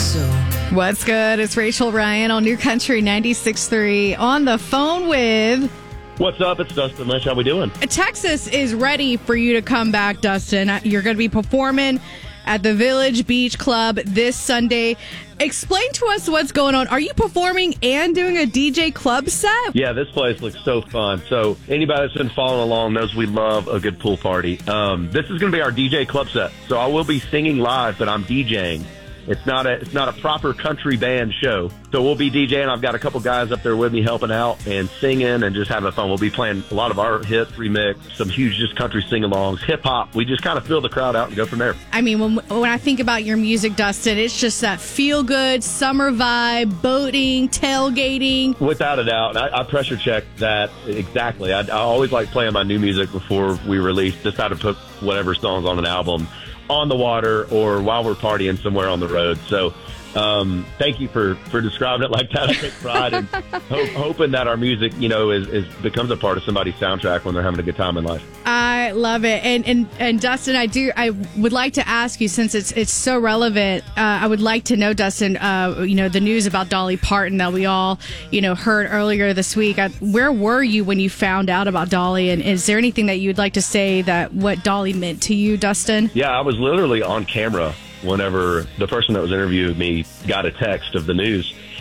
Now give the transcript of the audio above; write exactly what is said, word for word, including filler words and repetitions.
What's good? It's Rachel Ryan on New Country ninety-six point three on the phone with... What's up? It's Dustin Lynch. How we doing? Texas is ready for you to come back, Dustin. You're going to be performing at the Village Beach Club this Sunday. Explain to us what's going on. Are you performing and doing a D J club set? Yeah, this place looks so fun. So anybody that's been following along knows we love a good pool party. Um, this is going to be our D J club set. So I will be singing live, but I'm DJing. It's not a it's not a proper country band show. So we'll be DJing. I've got a couple guys up there with me helping out and singing and just having fun. We'll be playing a lot of our hits, remix, some huge just country sing-alongs, hip-hop. We just kind of fill the crowd out and go from there. I mean, when, when I think about your music, Dustin, it's just that feel-good, summer vibe, boating, tailgating. Without a doubt. I, I pressure check that exactly. I, I always like playing my new music before we release. Decide to put whatever songs on an album on the water or while we're partying somewhere on the road. So um, thank you for, for describing it like that. I take pride in hope, hoping that our music, you know, is, is becomes a part of somebody's soundtrack when they're having a good time in life. I love it. And, and, and Dustin, I do, I would like to ask you, since it's, it's so relevant, uh, I would like to know, Dustin, uh, you know, the news about Dolly Parton that we all, you know, heard earlier this week. I, where were you when you found out about Dolly? And is there anything that you'd like to say that what Dolly meant to you, Dustin? Yeah, I was literally on camera whenever the person that was interviewing me got a text of the news.